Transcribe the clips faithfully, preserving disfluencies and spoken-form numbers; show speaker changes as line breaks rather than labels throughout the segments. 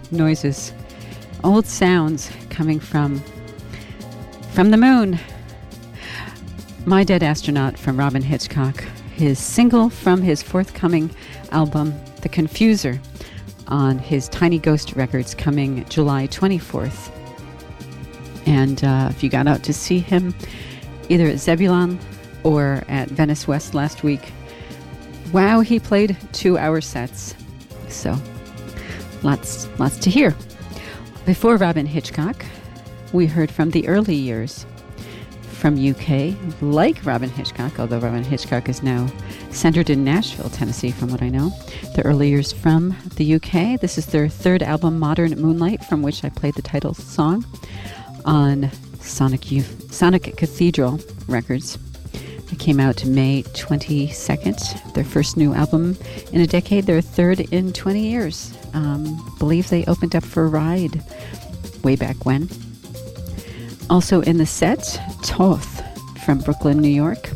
noises, old sounds coming from from the moon. My Dead Astronaut from Robyn Hitchcock, his single from his forthcoming album, The Confuser, on his Tiny Ghost Records, coming July twenty-fourth. And uh, if you got out to see him either at Zebulon or at Venice West last week, wow, he played two-hour sets. So, lots, lots to hear. Before Robyn Hitchcock, we heard from the early years from U K, like Robyn Hitchcock, although Robyn Hitchcock is now centered in Nashville, Tennessee, from what I know. The early years from the U K. This is their third album, Modern Moonlight, from which I played the title song on Sonic Youth, Sonic Cathedral Records. It came out May twenty-second. Their first new album in a decade. Their third in twenty years. Um, believe they opened up for Ride way back when. Also in the set, Toth from Brooklyn, New York.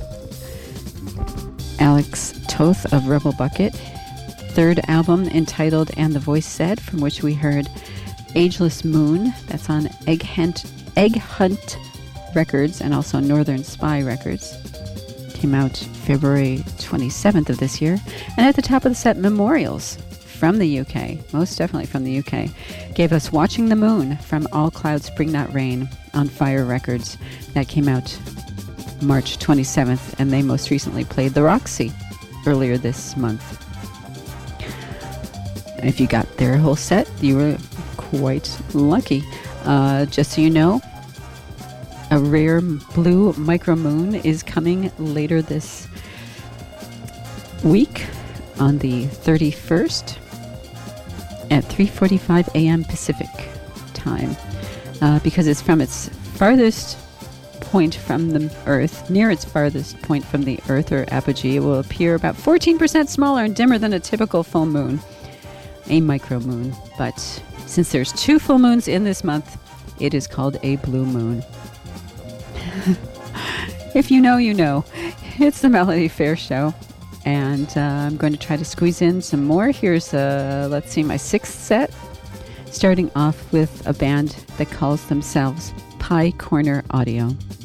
Alex Toth of Rebel Bucket. Third album entitled And the Voice Said, from which we heard Ageless Moon. That's on Egg Hunt, Egg Hunt Records and also Northern Spy Records. Came out February twenty-seventh of this year. And at the top of the set, Memorials from the U K, most definitely from the U K, gave us Watching the Moon from All Clouds Bring Not Rain on Fire Records. That came out March twenty-seventh, and they most recently played the Roxy earlier this month. And if you got their whole set, you were quite lucky. Uh, just so you know, a rare blue micromoon is coming later this week on the thirty-first at three forty-five a.m. Pacific time, uh, because it's from its farthest point from the Earth, near its farthest point from the Earth or apogee. It will appear about fourteen percent smaller and dimmer than a typical full moon, a micromoon. But since there's two full moons in this month, it is called a blue moon. If you know, you know. It's the Melody Fair Show, and uh, I'm going to try to squeeze in some more. Here's, uh, let's see, my sixth set, starting off with a band that calls themselves Pie Corner Audio.